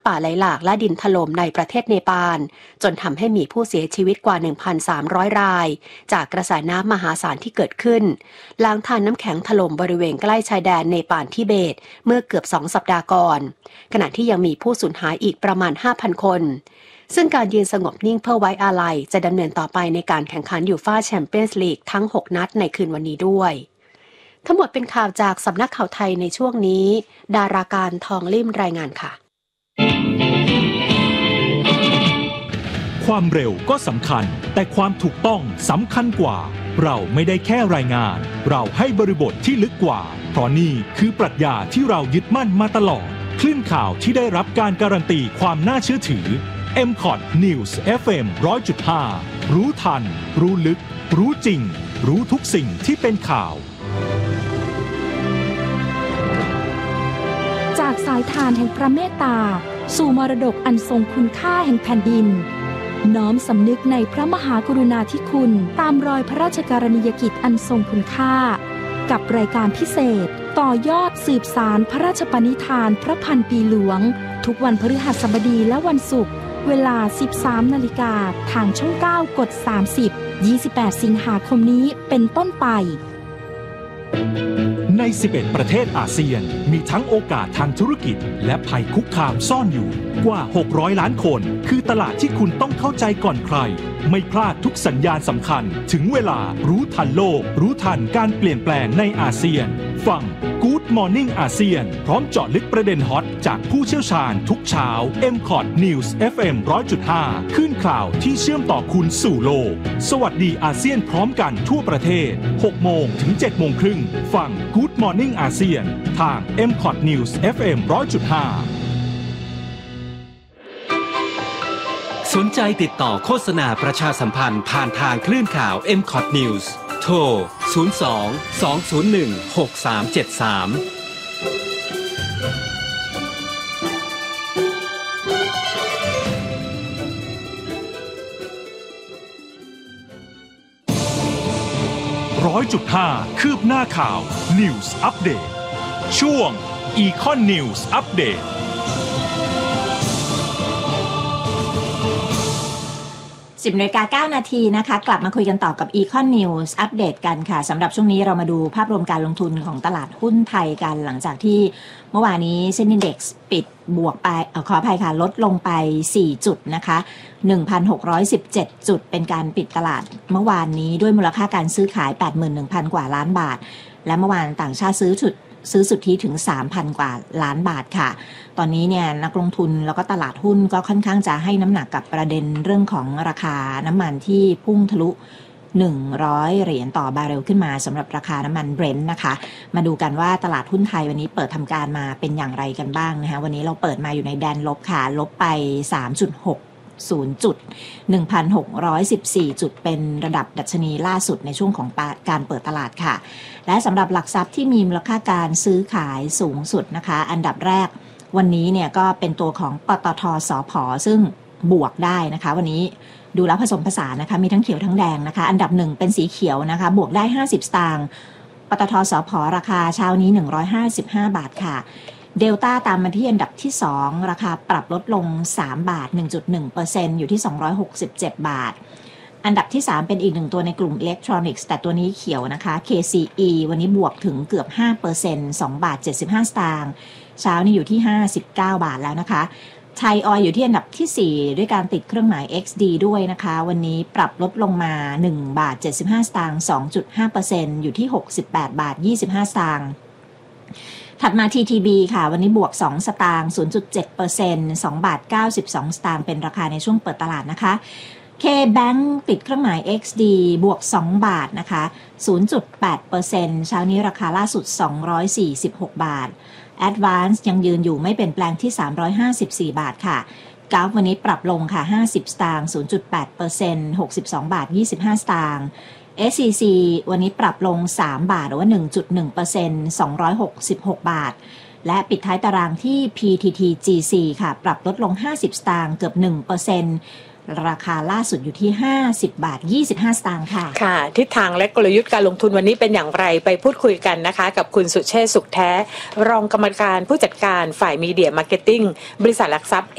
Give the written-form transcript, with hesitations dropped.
ป่าไหลหลากและดินถล่มในประเทศเนปาลจนทำให้มีผู้เสียชีวิตกว่า 1,300 รายจากกระแสน้ำมหาศาลที่เกิดขึ้นหลังทานน้ำแข็งถล่มบริเวณใกล้ชายแดนเนปาลทิเบตเมื่อเกือบ2 สัปดาห์ก่อนขณะที่ยังมีผู้สูญหายอีกประมาณ 5,000 คนซึ่งการยืนสงบนิ่งเพื่อไว้อาลัยจะดำเนินต่อไปในการแข่งขันยูฟ่าแชมเปี้ยนส์ลีกทั้ง6 นัดในคืนวันนี้ด้วยทั้งหมดเป็นข่าวจากสำนักข่าวไทยในช่วงนี้ดาราการทองลิ่มรายงานค่ะความเร็วก็สำคัญแต่ความถูกต้องสำคัญกว่าเราไม่ได้แค่รายงานเราให้บริบทที่ลึกกว่าเพราะนี่คือปรัชญาที่เรายึดมั่นมาตลอดคลื่นข่าวที่ได้รับการการันตีความน่าเชื่อถือ MCOT News FM 100.5 รู้ทันรู้ลึกรู้จริงรู้ทุกสิ่งที่เป็นข่าวจากสายทานแห่งพระเมตตาสู่มรดกอันทรงคุณค่าแห่งแผ่นดินน้อมสำนึกในพระมหากรุณาธิคุณตามรอยพระราชกรณียกิจอันทรงคุณค่ากับรายการพิเศษต่อยอดสืบสารพระราชปณิธานพระพันปีหลวงทุกวันพฤหัสบดีและวันศุกร์เวลา 13 นาฬิกาทางช่อง 9 กด 30 28 สิงหาคมนี้เป็นต้นไปใน 11 ประเทศอาเซียนมีทั้งโอกาสทางธุรกิจและภัยคุกคามซ่อนอยู่กว่า600 ล้านคนคือตลาดที่คุณต้องเข้าใจก่อนใครไม่พลาดทุกสัญญาณสำคัญถึงเวลารู้ทันโลกรู้ทันการเปลี่ยนแปลงในอาเซียนฟัง Good Morning อาเซียนพร้อมเจาะลึกประเด็นฮอตจากผู้เชี่ยวชาญทุกเช้า MCOT News FM 100.5 คลื่นข่าวที่เชื่อมต่อคุณสู่โลกสวัสดีอาเซียนพร้อมกันทั่วประเทศ 6 โมงถึง 7 โมงครึ่งฟัง Good Morning อาเซียนทาง MCOT News FM 100.5 สนใจติดต่อโฆษณาประชาสัมพันธ์ผ่านทางคลื่นข่าว MCOT News โทร 02-201-6373 100.5 คืบหน้าข่าว News Update ช่วง Econ News Update 10:09 นาทีนะคะกลับมาคุยกันต่อกับ Econ News อัปเดตกันค่ะสำหรับช่วงนี้เรามาดูภาพรวมการลงทุนของตลาดหุ้นไทยกันหลังจากที่เมื่อวานนี้เซ็น Index ปิดบวกไปขออภัยค่ะลดลงไป4จุดนะคะ 1,617 จุดเป็นการปิดตลาดเมื่อวานนี้ด้วยมูลค่าการซื้อขาย 81,000 กว่าล้านบาทและเมื่อวานต่างชาติซื้อสุทธิถึง 3,000 กว่าล้านบาทค่ะตอนนี้เนี่ยนักลงทุนแล้วก็ตลาดหุ้นก็ค่อนข้างจะให้น้ำหนักกับประเด็นเรื่องของราคาน้ำมันที่พุ่งทะลุ$100ต่อบาร์เรลขึ้นมาสำหรับราคาน้ำมันเบรนท์นะคะมาดูกันว่าตลาดหุ้นไทยวันนี้เปิดทำการมาเป็นอย่างไรกันบ้างนะคะวันนี้เราเปิดมาอยู่ในแดนลบค่ะลบไป 3.60 จุด 1,614 จุดเป็นระดับดัชนีล่าสุดในช่วงของการเปิดตลาดค่ะและสำหรับหลักทรัพย์ที่มีมูลค่าการซื้อขายสูงสุดนะคะอันดับแรกวันนี้เนี่ยก็เป็นตัวของปตท.สผ.ซึ่งบวกได้นะคะวันนี้ดูแล้วผสมผสานนะคะมีทั้งเขียวทั้งแดงนะคะอันดับ1เป็นสีเขียวนะคะบวกได้50 สตางค์ปตท.สผ.ราคาเช้านี้155 บาทค่ะเดลต้าตามมาที่อันดับที่2ราคาปรับลดลง3บาท 1.1% อยู่ที่267 บาทอันดับที่3เป็นอีก1ตัวในกลุ่มอิเล็กทรอนิกส์แต่ตัวนี้เขียวนะคะ KCE วันนี้บวกถึงเกือบ 5% 2บาท75 สตางค์เช้านี้อยู่ที่59 บาทแล้วนะคะไทยออยล์อยู่ที่อันดับที่4ด้วยการติดเครื่องหมาย XD ด้วยนะคะวันนี้ปรับลดลงมา1บาท75 สตางค์ 2.5% อยู่ที่68บาท25 สตางค์ถัดมา TTB ค่ะวันนี้บวก2สตางค์ 0.7% 2บาท92 สตางค์เป็นราคาในช่วงเปิดตลาดนะคะK-Bank ติดเครื่องหมาย XD บวก2บาทนะคะ 0.8% เช้านี้ราคาล่าสุด246 บาท Advance ยังยืนอยู่ไม่เปลี่ยนแปลงที่354 บาทค่ะกราฟวันนี้ปรับลงค่ะ50 สตางค์ 0.8% 62 บาท25 สตางค์ SCC วันนี้ปรับลง3บาทหรือว่า 1.1% 266 บาทและปิดท้ายตารางที่ PTTGC ค่ะปรับลดลง50 สตางค์เกือบ 1%ราคาล่าสุดอยู่ที่50บาท25 สตางค์ค่ะค่ะทิศทางและกลยุทธ์การลงทุนวันนี้เป็นอย่างไรไปพูดคุยกันนะคะกับคุณสุเชษฐ์สุขแท้รองกรรมการผู้จัดการฝ่ายมีเดียมาร์เก็ตติ้งบริษัทหลักทรัพย์